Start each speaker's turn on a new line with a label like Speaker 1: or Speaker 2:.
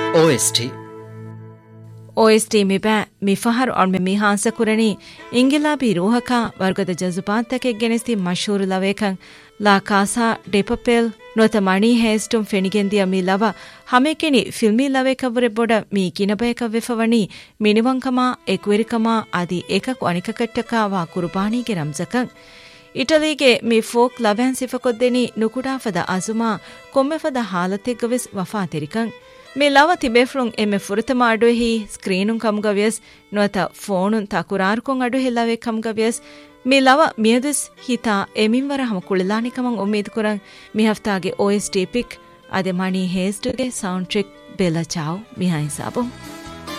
Speaker 1: OST
Speaker 2: mi ba mi fahar on me hansa kurani ingilabi ruhaka wargada jazubaatake genesti mashhur lawekan la casa de papel nota mani heistum fenigendia mi lava hamekeni filmi lawekavure boda mi kinabeka vefawani miniwankama ekwerikama adi ekaku anikakattaka wa kurbani ge ramzakan ಇಟಲಿಗೆ me folk eleven ಸಿಫಕೊದ್ದೆನಿ ನುಕುಡಾಫದ ಅಜುಮಾ ಕೊಮ್ಮೆಫದ ಹಾಲತೆಗ್ಗವೆಸ್ Wafa ತೆರಿಕಂ ಮಿ ಲವ ತಿಬೇಫ್ರುಂ ಎಮ್ಮೆ ಫುರತಮ ಅಡುಹಿ ಸ್ಕ್ರೀನುಂ ಕಮ್ಗವ್ಯಸ್ ನುವತ ಫೋನುಂ ತಕುರಾರ್ಕೊಂ ಅಡುಹೆಲ್ಲವೆ ಕಮ್ಗವ್ಯಸ್ ಮಿ ಲವ ಮಿಯದುಸ್ ಹಿತಾ ಎಮಿಂವರ ಹಮ ಕುಳಿಲಾನಿಕಮಂ ಉಮ್ಮೀದ್ ಕುರಂ ಮಿ ಹಫ್ತಾಗೆ OST ಪಿಕ್ ಅದೆ ಮಣಿ ಹೇಸ್ಟುಗೆ sound trick ಬೆಲ ಚಾವ್ Miha ಹಿಸಾಬು